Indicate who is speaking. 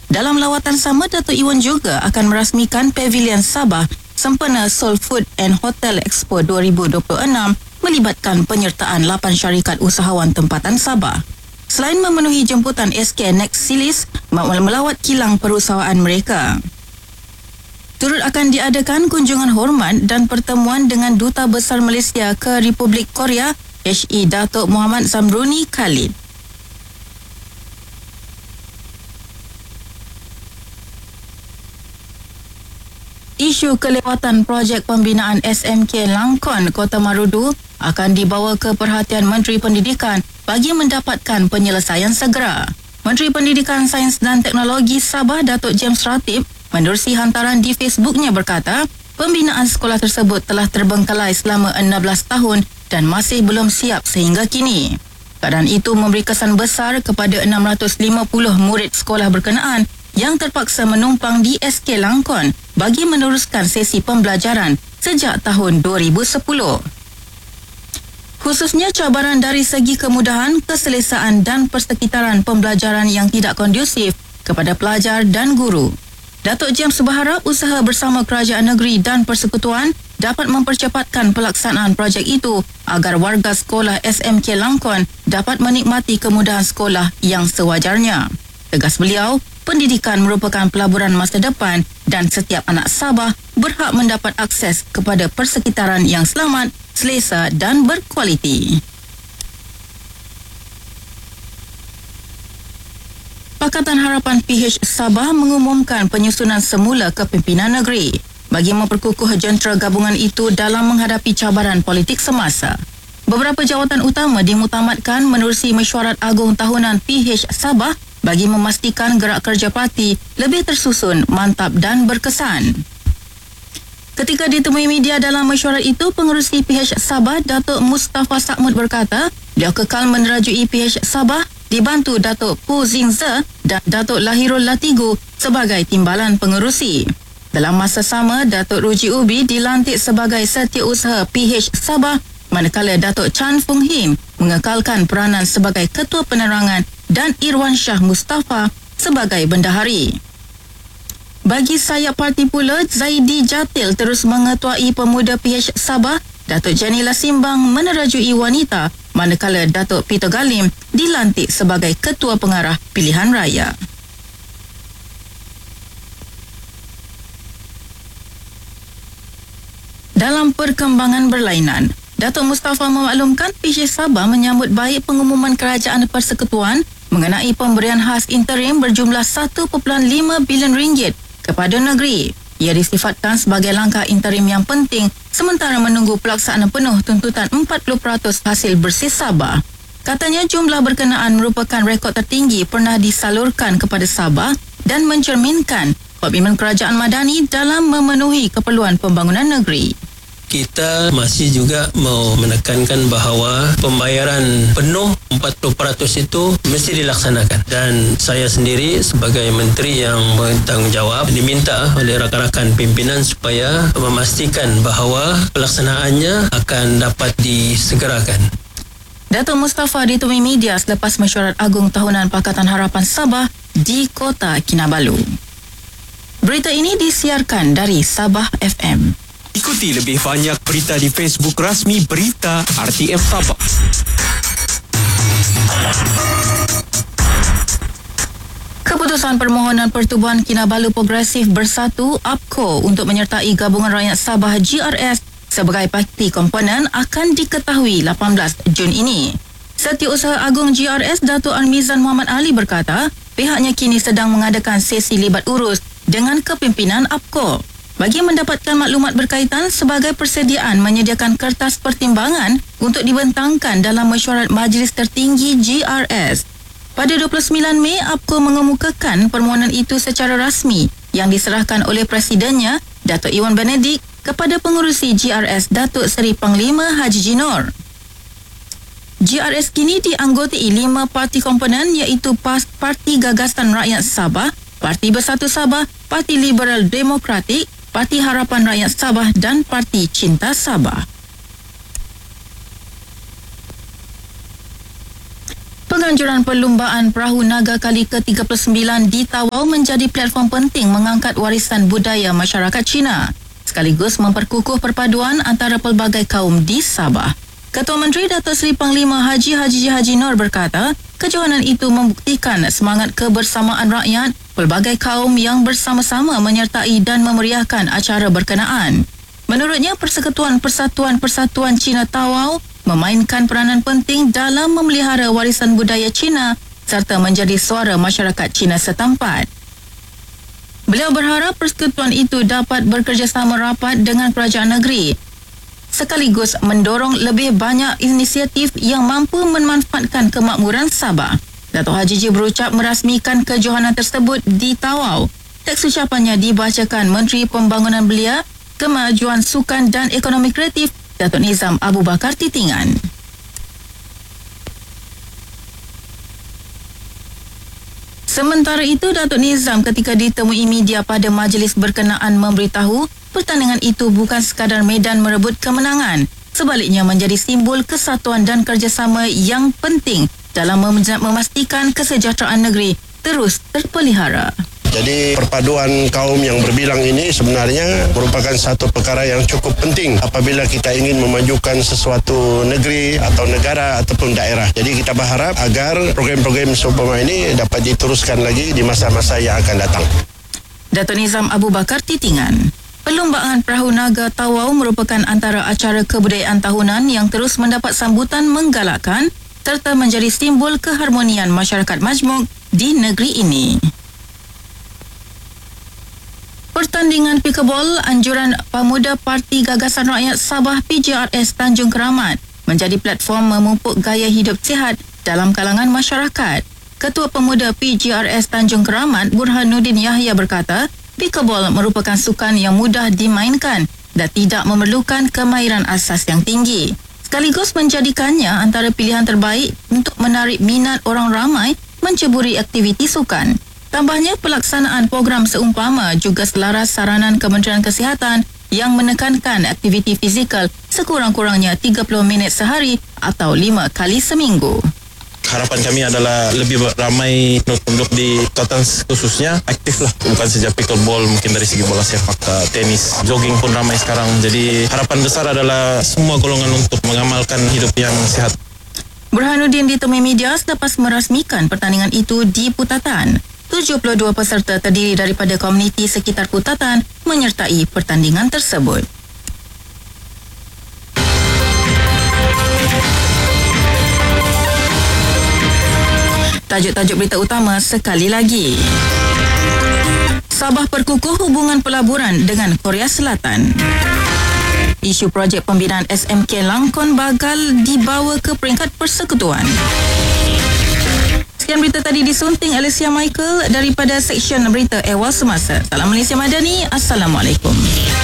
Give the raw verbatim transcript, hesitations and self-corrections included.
Speaker 1: Dalam lawatan sama, Datuk Iwan juga akan merasmikan Pavilion Sabah sempena Soul Food and Hotel Expo dua ribu dua puluh enam melibatkan penyertaan lapan syarikat usahawan tempatan Sabah. Selain memenuhi jemputan S K Nexilis melawat kilang perusahaan mereka. Turut akan diadakan kunjungan hormat dan pertemuan dengan Duta Besar Malaysia ke Republik Korea H E Datuk Muhammad Zamruni Khalid. Isu kelewatan projek pembinaan S M K Langkon Kota Marudu akan dibawa ke perhatian Menteri Pendidikan bagi mendapatkan penyelesaian segera. Menteri Pendidikan, Sains dan Teknologi Sabah Datuk James Ratib menerusi hantaran di Facebooknya berkata, pembinaan sekolah tersebut telah terbengkalai selama enam belas tahun dan masih belum siap sehingga kini. Keadaan itu memberi kesan besar kepada enam ratus lima puluh murid sekolah berkenaan yang terpaksa menumpang di S K Langkon bagi meneruskan sesi pembelajaran sejak tahun dua ribu sepuluh. Khususnya cabaran dari segi kemudahan, keselesaan dan persekitaran pembelajaran yang tidak kondusif kepada pelajar dan guru. Datuk James berharap usaha bersama kerajaan negeri dan persekutuan dapat mempercepatkan pelaksanaan projek itu agar warga sekolah S M K Langkon dapat menikmati kemudahan sekolah yang sewajarnya. Tegas beliau, pendidikan merupakan pelaburan masa depan dan setiap anak Sabah berhak mendapat akses kepada persekitaran yang selamat, selesa dan berkualiti. Pakatan Harapan P H Sabah mengumumkan penyusunan semula kepimpinan negeri bagi memperkukuh jentera gabungan itu dalam menghadapi cabaran politik semasa. Beberapa jawatan utama dimutamatkan menerusi mesyuarat agung tahunan P H Sabah bagi memastikan gerak kerja parti lebih tersusun, mantap dan berkesan. Ketika ditemui media dalam mesyuarat itu, pengerusi P H Sabah Datuk Mustafa Sakmud berkata, beliau kekal menerajui P H Sabah dibantu Datuk Pu Zingze dan Datuk Lahirul Latigu sebagai timbalan pengerusi. Dalam masa sama, Datuk Ruji Ubi dilantik sebagai setiausaha P H Sabah, manakala Datuk Chan Fung Him mengekalkan peranan sebagai Ketua Penerangan dan Irwan Shah Mustafa sebagai bendahari. Bagi sayap parti pula, Zaidi Jatil terus mengetuai pemuda P H Sabah, Datuk Janila Simbang menerajui wanita, manakala Datuk Peter Galim dilantik sebagai Ketua Pengarah Pilihan Raya. Dalam perkembangan berlainan, Datuk Mustafa memaklumkan P H Sabah menyambut baik pengumuman Kerajaan Persekutuan mengenai pemberian khas interim berjumlah satu perpuluhan lima bilion ringgit kepada negeri. Ia disifatkan sebagai langkah interim yang penting sementara menunggu pelaksanaan penuh tuntutan empat puluh peratus hasil bersih Sabah. Katanya jumlah berkenaan merupakan rekod tertinggi pernah disalurkan kepada Sabah dan mencerminkan komitmen kerajaan Madani dalam memenuhi keperluan pembangunan negeri.
Speaker 2: Kita masih juga mau menekankan bahawa pembayaran penuh empat puluh peratus itu mesti dilaksanakan, dan saya sendiri sebagai menteri yang bertanggungjawab diminta oleh rakan-rakan pimpinan supaya memastikan bahawa pelaksanaannya akan dapat disegerakan.
Speaker 1: Datuk Mustafa ditemui media selepas mesyuarat agung tahunan Pakatan Harapan Sabah di Kota Kinabalu. Berita ini disiarkan dari Sabah F M.
Speaker 3: Ikuti lebih banyak berita di Facebook rasmi Berita R T M Sabah.
Speaker 1: Keputusan permohonan Pertubuhan Kinabalu Progresif Bersatu A P C O untuk menyertai Gabungan Rakyat Sabah G R S sebagai parti komponen akan diketahui lapan belas Jun ini. Setiausaha Agung G R S Datuk Armizan Muhammad Ali berkata, pihaknya kini sedang mengadakan sesi libat urus dengan kepimpinan A P C O bagi mendapatkan maklumat berkaitan sebagai persediaan menyediakan kertas pertimbangan untuk dibentangkan dalam mesyuarat Majlis Tertinggi G R S. Pada dua puluh sembilan Mei, A P C O mengemukakan permohonan itu secara rasmi yang diserahkan oleh Presidennya, Datuk Iwan Benedik, kepada pengurusi G R S Datuk Seri Panglima Haji Jinor. G R S kini dianggotai lima parti komponen iaitu Parti Gagasan Rakyat Sabah, Parti Bersatu Sabah, Parti Liberal Demokratik, Parti Harapan Rakyat Sabah dan Parti Cinta Sabah. Penganjuran perlumbaan Perahu Naga kali ke tiga puluh sembilan di Tawau menjadi platform penting mengangkat warisan budaya masyarakat Cina, sekaligus memperkukuh perpaduan antara pelbagai kaum di Sabah. Ketua Menteri Datuk Seri Panglima Haji Haji Haji Nur berkata, kejohanan itu membuktikan semangat kebersamaan rakyat, pelbagai kaum yang bersama-sama menyertai dan memeriahkan acara berkenaan. Menurutnya, Persekutuan Persatuan Persatuan Cina Tawau memainkan peranan penting dalam memelihara warisan budaya Cina serta menjadi suara masyarakat Cina setempat. Beliau berharap persekutuan itu dapat bekerjasama rapat dengan kerajaan negeri sekaligus mendorong lebih banyak inisiatif yang mampu memanfaatkan kemakmuran Sabah. Datuk Haji Ji berucap merasmikan kejohanan tersebut di Tawau. Teks ucapannya dibacakan Menteri Pembangunan Belia, Kemajuan Sukan dan Ekonomi Kreatif Datuk Nizam Abu Bakar Titingan. Sementara itu, Datuk Nizam ketika ditemui media pada majlis berkenaan memberitahu pertandingan itu bukan sekadar medan merebut kemenangan, sebaliknya menjadi simbol kesatuan dan kerjasama yang penting dalam mem- memastikan kesejahteraan negeri terus terpelihara.
Speaker 4: Jadi perpaduan kaum yang berbilang ini sebenarnya merupakan satu perkara yang cukup penting apabila kita ingin memajukan sesuatu negeri atau negara ataupun daerah. Jadi kita berharap agar program-program seumpama ini dapat diteruskan lagi di masa-masa yang akan datang.
Speaker 1: Datuk Nizam Abu Bakar Titingan. Perlumbaan Perahu Naga Tawau merupakan antara acara kebudayaan tahunan yang terus mendapat sambutan menggalakkan serta menjadi simbol keharmonian masyarakat majmuk di negeri ini. Pertandingan pikebol anjuran Pemuda Parti Gagasan Rakyat Sabah P G R S Tanjung Keramat menjadi platform memupuk gaya hidup sihat dalam kalangan masyarakat. Ketua Pemuda P G R S Tanjung Keramat Burhanuddin Yahya berkata, pikebol merupakan sukan yang mudah dimainkan dan tidak memerlukan kemahiran asas yang tinggi, sekaligus menjadikannya antara pilihan terbaik untuk menarik minat orang ramai menceburi aktiviti sukan. Tambahnya, pelaksanaan program seumpama juga selaras saranan Kementerian Kesihatan yang menekankan aktiviti fizikal sekurang-kurangnya tiga puluh minit sehari atau lima kali seminggu.
Speaker 5: Harapan kami adalah lebih ramai penduduk di Kelantan khususnya aktif lah, bukan saja pickleball, mungkin dari segi bola sepak, tenis, jogging pun ramai sekarang. Jadi harapan besar adalah semua golongan untuk mengamalkan hidup yang sehat.
Speaker 1: Burhanuddin ditemui media selepas merasmikan pertandingan itu di Putatan. tujuh puluh dua peserta terdiri daripada komuniti sekitar Putatan menyertai pertandingan tersebut. Tajuk-tajuk berita utama sekali lagi. Sabah perkukuh hubungan pelaburan dengan Korea Selatan. Isu projek pembinaan S M K Langkon Bagal dibawa ke peringkat persekutuan. Sekian berita tadi disunting Alicia Michael daripada Seksyen Berita Ehwal Semasa. Salam Malaysia Madani. Assalamualaikum.